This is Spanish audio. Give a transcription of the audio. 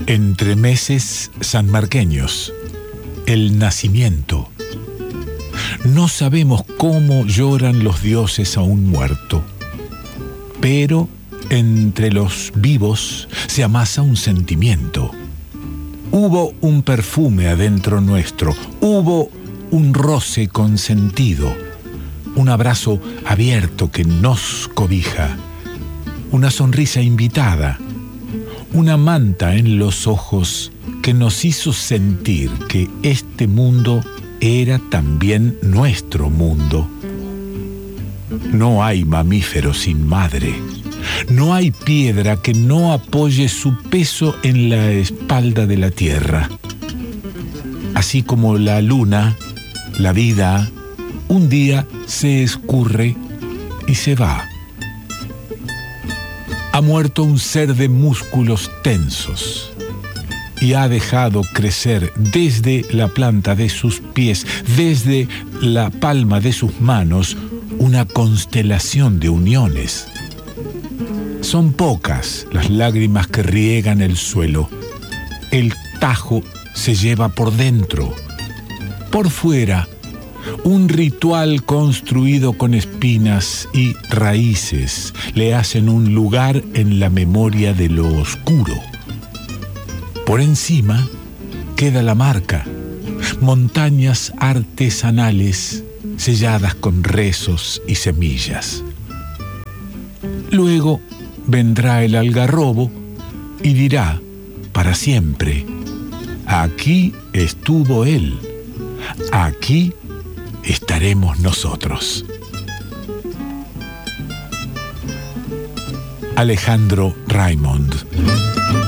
Entremeses sanmarqueños, el nacimiento. No sabemos cómo lloran los dioses a un muerto, pero entre los vivos se amasa un sentimiento. Hubo un perfume adentro nuestro, hubo un roce consentido, un abrazo abierto que nos cobija, una sonrisa invitada, una manta en los ojos que nos hizo sentir que este mundo era también nuestro mundo. No hay mamífero sin madre. No hay piedra que no apoye su peso en la espalda de la tierra. Así como la luna, la vida, un día se escurre y se va. Ha muerto un ser de músculos tensos y ha dejado crecer desde la planta de sus pies, desde la palma de sus manos, una constelación de uniones. Son pocas las lágrimas que riegan el suelo. El tajo se lleva por dentro. Por fuera, un ritual construido con espinas y raíces le hacen un lugar en la memoria de lo oscuro. Por encima queda la marca, montañas artesanales selladas con rezos y semillas. Luego vendrá el algarrobo y dirá para siempre: aquí estuvo él, aquí estaremos nosotros. Alejandro Raymond.